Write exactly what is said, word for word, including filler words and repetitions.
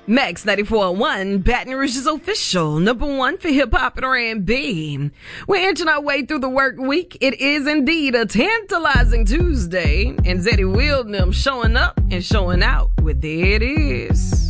Max ninety-four point one, Baton Rouge's official number one for hip-hop and R and B. We're inching our way through the work week. It is indeed a tantalizing Tuesday, and Zeddy Wildnum showing up and showing out with There It Is.